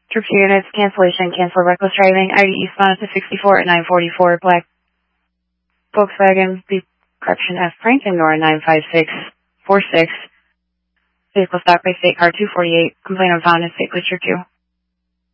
Troop 2 units, cancellation, cancel reckless driving, ID eastbound to 64 at 944, black Volkswagen, correction F, Frank and Nora 95646. Vehicle stopped by State Car 248. Complainant found in State Police Troop 2.